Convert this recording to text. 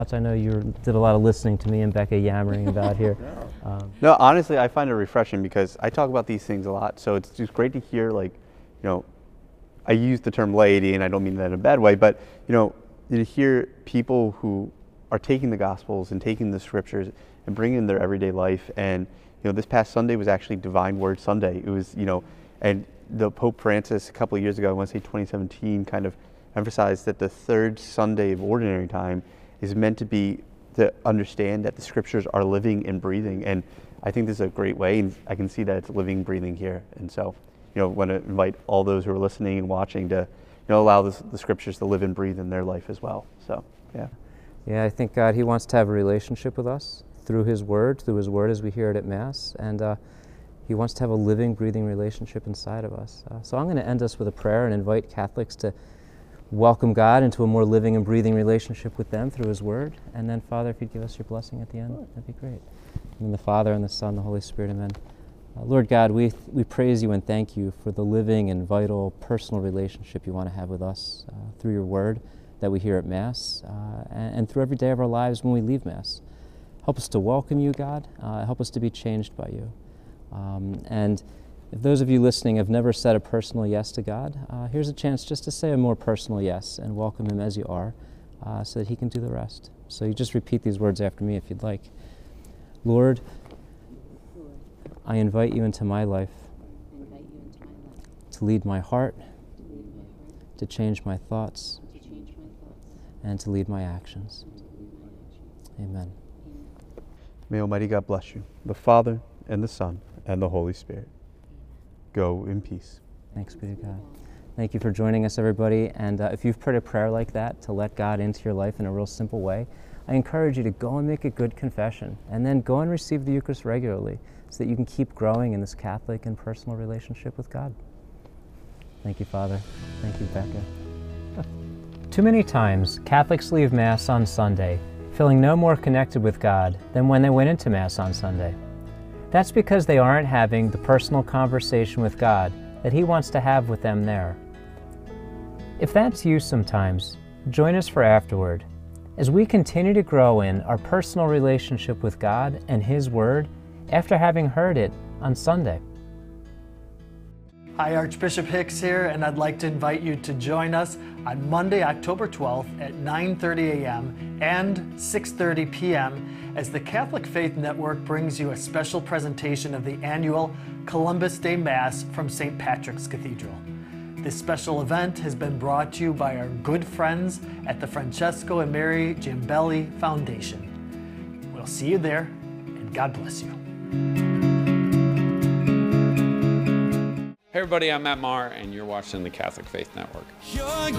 I know you did a lot of listening to me and Becca yammering about here. No, honestly, I find it refreshing because I talk about these things a lot. So it's just great to hear, like, I use the term laity, and I don't mean that in a bad way, but, to hear people who are taking the Gospels and taking the Scriptures and bringing in their everyday life. And, this past Sunday was actually Divine Word Sunday. It was, and the Pope Francis a couple of years ago, I want to say 2017, kind of emphasized that the third Sunday of Ordinary Time is meant to be to understand that the Scriptures are living and breathing. And I think this is a great way, and I can see that it's living, breathing here. And so, want to invite all those who are listening and watching to, allow the Scriptures to live and breathe in their life as well. So, yeah. Yeah, I think God, He wants to have a relationship with us through His Word as we hear it at Mass. And He wants to have a living, breathing relationship inside of us. So I'm going to end us with a prayer and invite Catholics to welcome God into a more living and breathing relationship with them through His Word. And then, Father, if you'd give us your blessing at the end, that'd be great. In the Father, and the Son, and the Holy Spirit, amen. Lord God, we praise you and thank you for the living and vital personal relationship you want to have with us through your Word that we hear at Mass and through every day of our lives when we leave Mass. Help us to welcome you, God. Help us to be changed by you. And if those of you listening have never said a personal yes to God, here's a chance just to say a more personal yes and welcome Him as you are so that He can do the rest. So you just repeat these words after me if you'd like. Lord, I invite you into my life to lead my heart, to change my thoughts, and to lead my actions. Amen. May Almighty God bless you, the Father, and the Son, and the Holy Spirit. Go in peace. Thanks be to God. Thank you for joining us, everybody. And if you've prayed a prayer like that, to let God into your life in a real simple way, I encourage you to go and make a good confession, and then go and receive the Eucharist regularly so that you can keep growing in this Catholic and personal relationship with God. Thank you, Father. Thank you, Becca. Too many times, Catholics leave Mass on Sunday feeling no more connected with God than when they went into Mass on Sunday. That's because they aren't having the personal conversation with God that He wants to have with them there. If that's you sometimes, join us for Afterword as we continue to grow in our personal relationship with God and His Word after having heard it on Sunday. Hi, Archbishop Hicks here, and I'd like to invite you to join us on Monday, October 12th at 9:30 a.m. and 6:30 p.m. as the Catholic Faith Network brings you a special presentation of the annual Columbus Day Mass from St. Patrick's Cathedral. This special event has been brought to you by our good friends at the Francesco and Mary Giambelli Foundation. We'll see you there, and God bless you. Hey everybody, I'm Matt Maher, and you're watching the Catholic Faith Network.